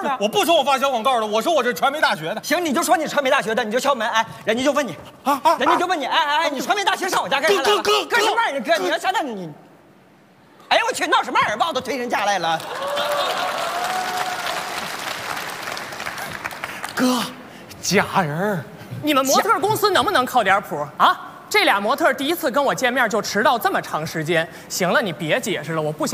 的。 我不说我发小广告的，我说我是传媒大学的。 行，你就说你传媒大学的，你就敲门，哎，人家就问你，人家就问你，哎，你传媒大学上我家干啥来了？哥什么玩意儿？哥，你要现在你，哎呀我去，闹什么耳包都推人家来了？ 哥，家人， 你们模特公司能不能靠点谱啊？这俩模特第一次跟我见面就迟到这么长时间。行了，你别解释了，我不想。